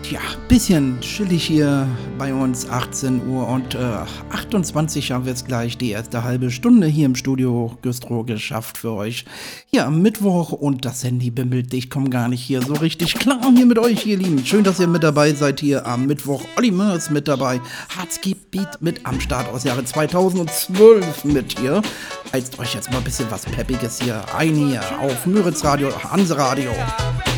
Ja, bisschen chillig hier bei uns, 18 Uhr und 28 haben wir jetzt gleich die erste halbe Stunde hier im Studio Güstrow geschafft für euch. Hier am Mittwoch und das Handy bimmelt, ich komme gar nicht hier so richtig klar hier mit euch, ihr Lieben. Schön, dass ihr mit dabei seid hier am Mittwoch. Olli Mörs mit dabei, Hardskip-Beat mit am Start aus Jahre 2012 mit hier. Heizt euch jetzt mal ein bisschen was Peppiges hier ein hier auf Müritz Radio, Hanse Radio.